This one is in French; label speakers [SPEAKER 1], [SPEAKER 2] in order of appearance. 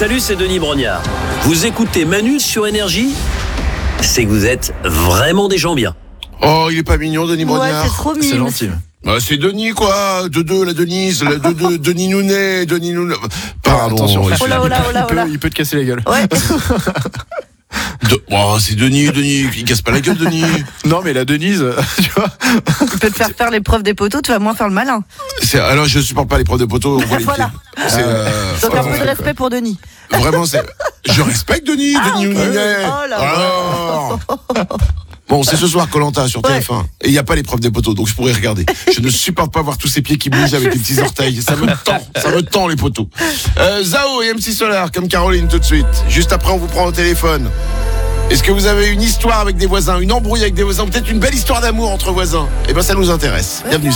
[SPEAKER 1] Salut, c'est Denis Brognard. Vous écoutez Manu sur Énergie ? C'est que vous êtes vraiment des gens bien.
[SPEAKER 2] Oh, il est pas mignon, Denis
[SPEAKER 3] Ouais,
[SPEAKER 2] Brognard.
[SPEAKER 3] c'est trop mignon.
[SPEAKER 4] C'est gentil.
[SPEAKER 2] Bah, c'est Denis, quoi. De la Denise, Denis Nounet, Pardon.
[SPEAKER 4] Attention,
[SPEAKER 3] Oh là, oh là, oh là, oh là.
[SPEAKER 4] il peut te casser la gueule.
[SPEAKER 3] Ouais.
[SPEAKER 2] Oh, c'est Denis, il casse pas la gueule, Denis.
[SPEAKER 4] Non, mais la Denise, tu vois.
[SPEAKER 3] Il peut te faire l'épreuve des poteaux, tu vas moins faire le malin.
[SPEAKER 2] Alors, je supporte pas les profs de poteau, on voit les
[SPEAKER 3] Voilà.
[SPEAKER 2] pieds. C'est,
[SPEAKER 3] Donc un peu de respect pour Denis.
[SPEAKER 2] vraiment, je respecte Denis Nounet.
[SPEAKER 3] Oh là.
[SPEAKER 2] Alors. Bon, c'est ce soir Koh-Lanta sur TF1. Et il n'y a pas l'épreuve des poteaux, donc je pourrais regarder. Je ne supporte pas voir tous ces pieds qui bougent avec les petits orteils. Ça me tend les poteaux. Zao et MC Solar, comme Caroline tout de suite. Juste après, on vous prend au téléphone. Est-ce que vous avez une histoire avec des voisins, une embrouille avec des voisins, peut-être une belle histoire d'amour entre voisins ? Eh ben, ça nous intéresse. Bienvenue.